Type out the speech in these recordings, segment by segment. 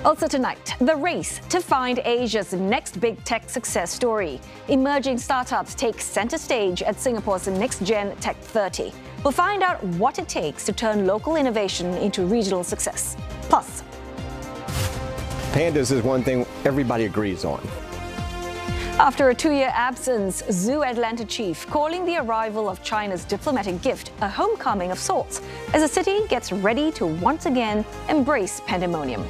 Also tonight, the race to find Asia's next big tech success story. Emerging startups take center stage at Singapore's Next Gen Tech 30. We'll find out what it takes to turn local innovation into regional success. Plus, pandas is one thing everybody agrees on. After a 2-year absence, Zoo Atlanta chief calling the arrival of China's diplomatic gift a homecoming of sorts as the city gets ready to once again embrace pandemonium.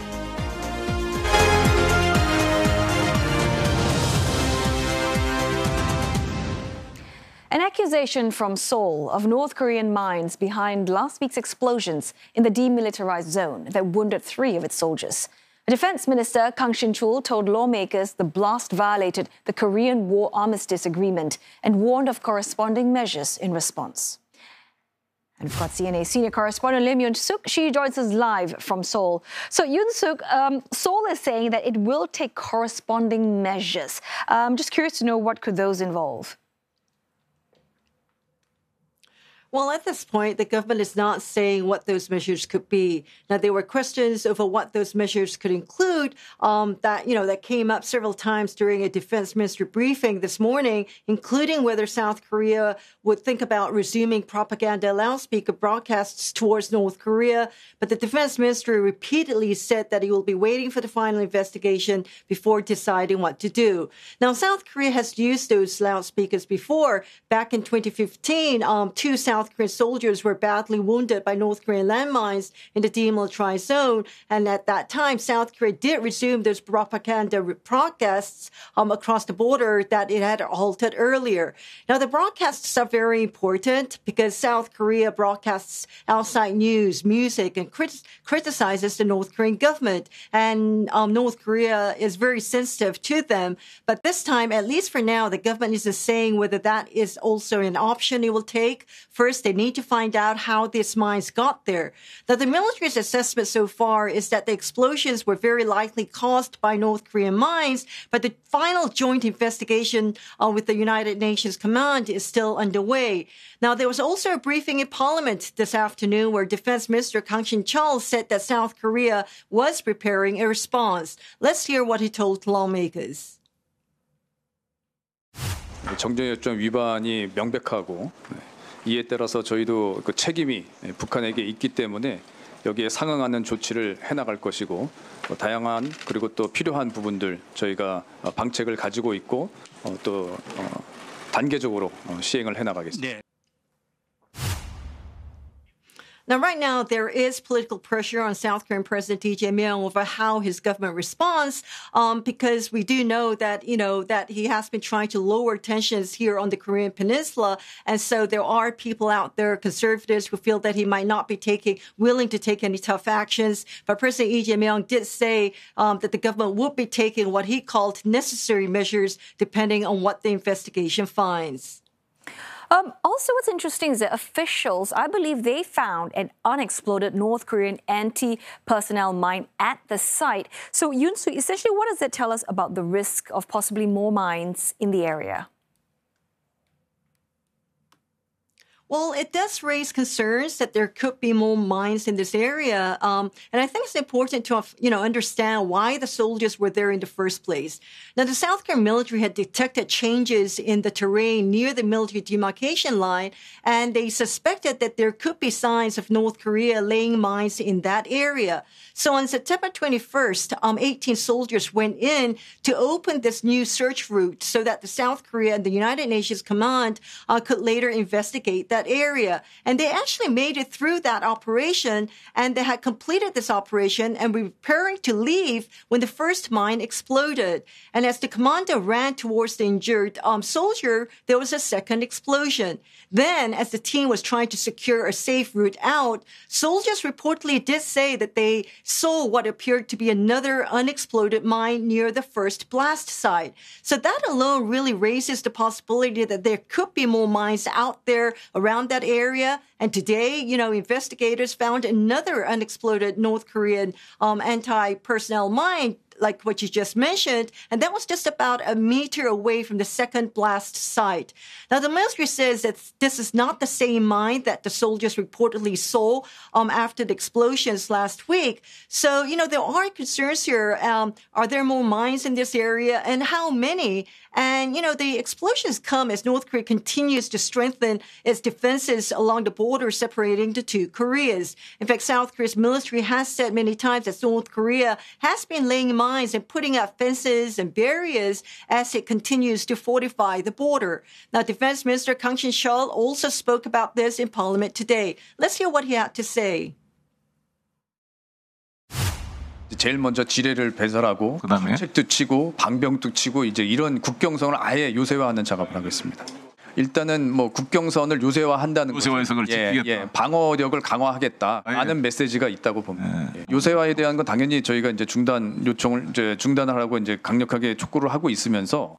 An accusation from Seoul of North Korean mines behind last week's explosions in the demilitarized zone that wounded 3 of its soldiers. Defense Minister Kang Shin-chul told lawmakers the blast violated the Korean War Armistice Agreement and warned of corresponding measures in response. And we've got CNA senior correspondent Lim Yoon-suk. She joins us live from Seoul. So Yoon-suk, Seoul is saying that it will take corresponding measures. I'm just curious to know, what could those involve? Well, at this point, the government is not saying what those measures could be. Now, there were questions over what those measures could include that came up several times during a defense ministry briefing this morning, including whether South Korea would think about resuming propaganda loudspeaker broadcasts towards North Korea. But the defense ministry repeatedly said that he will be waiting for the final investigation before deciding what to do. Now, South Korea has used those loudspeakers before. Back in 2015, 2 South Korean soldiers were badly wounded by North Korean landmines in the demilitarized zone. And at that time, South Korea did resume those propaganda broadcasts across the border that it had halted earlier. Now, the broadcasts are very important because South Korea broadcasts outside news, music, and criticizes the North Korean government. And North Korea is very sensitive to them. But this time, at least for now, the government isn't saying whether that is also an option it will take. First, they need to find out how these mines got there. Now, the military's assessment so far is that the explosions were very likely caused by North Korean mines, but the final joint investigation with the United Nations Command is still underway. Now, there was also a briefing in Parliament this afternoon where Defense Minister Kang Shin-chul said that South Korea was preparing a response. Let's hear what he told lawmakers. 정전협정 위반이 명백하고 이에 따라서 저희도 그 책임이 북한에게 있기 때문에 여기에 상응하는 조치를 해나갈 것이고 다양한 그리고 또 필요한 부분들 저희가 방책을 가지고 있고 또 단계적으로 시행을 해나가겠습니다. 네. Now, right now, there is political pressure on South Korean President Lee Jae-myung over how his government responds, because we do know that, that he has been trying to lower tensions here on the Korean Peninsula. And so there are people out there, conservatives, who feel that he might not be willing to take any tough actions. But President Lee Jae-myung did say that the government would be taking what he called necessary measures depending on what the investigation finds. Also, what's interesting is that officials, I believe they found an unexploded North Korean anti-personnel mine at the site. So, Yoon-suk, essentially, what does that tell us about the risk of possibly more mines in the area? Well, it does raise concerns that there could be more mines in this area. And I think it's important to, understand why the soldiers were there in the first place. Now, the South Korean military had detected changes in the terrain near the military demarcation line, and they suspected that there could be signs of North Korea laying mines in that area. So on September 21st, 18 soldiers went in to open this new search route so that the South Korea and the United Nations Command could later investigate that area. And they actually made it through that operation, and they had completed this operation and were preparing to leave when the first mine exploded. And as the commander ran towards the injured soldier, there was a second explosion. Then, as the team was trying to secure a safe route out, soldiers reportedly did say that they saw what appeared to be another unexploded mine near the first blast site. So that alone really raises the possibility that there could be more mines out there around that area. And today, investigators found another unexploded North Korean anti-personnel mine like what you just mentioned, and that was just about a meter away from the second blast site. Now, the military says that this is not the same mine that the soldiers reportedly saw after the explosions last week. So, there are concerns here. Are there more mines in this area, and how many? And, the explosions come as North Korea continues to strengthen its defenses along the border separating the two Koreas. In fact, South Korea's military has said many times that North Korea has been laying mines and putting up fences and barriers as it continues to fortify the border. Now, Defense Minister Kang Shin-cheol also spoke about this in Parliament today. Let's hear what he had to say. 제일 먼저 지뢰를 배설하고 책도 치고 방병도 치고 이제 이런 국경선을 아예 요새화하는 작업을 하겠습니다. 일단은 뭐 국경선을 요새화한다는 요새화해석을 지키겠다. 방어력을 강화하겠다라는 메시지가 있다고 봅니다. 요새화에 대한 건 당연히 저희가 이제 중단을 하라고 이제 강력하게 촉구를 하고 있으면서.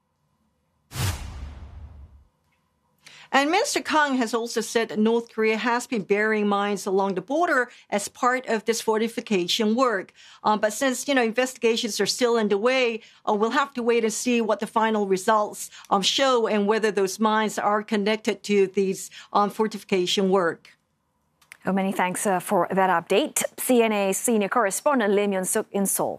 And Minister Kang has also said that North Korea has been burying mines along the border as part of this fortification work. But since, investigations are still underway, we'll have to wait and see what the final results show and whether those mines are connected to these fortification work. Oh, many thanks for that update. CNA senior correspondent Lim Yun-suk in Seoul.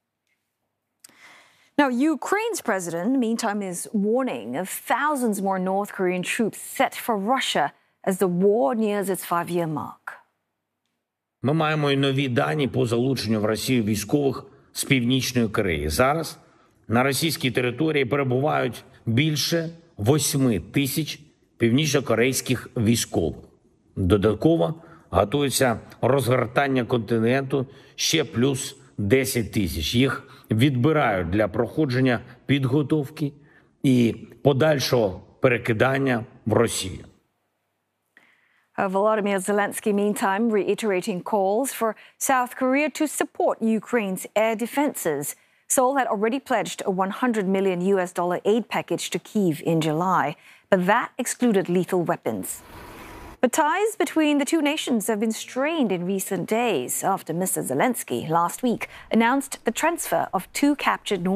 Now, Ukraine's president, meantime, is warning of thousands more North Korean troops set for Russia as the war nears its 5-year mark. Ми маємо і нові дані по залученню в Росію військових з Північної Кореї. Зараз на російській території перебувають більше 8 тисяч північнокорейських військових. Додатково готується розгортання контингенту ще плюс 10 тисяч. Їх відбирають для проходження підготовки і подальшого перекидання в Росію. Volodymyr Zelensky, meantime, reiterating calls for South Korea to support Ukraine's air defenses. Seoul had already pledged a $100 million aid package to Kyiv in July, but that excluded lethal weapons. But ties between the two nations have been strained in recent days after Mr. Zelensky last week announced the transfer of 2 captured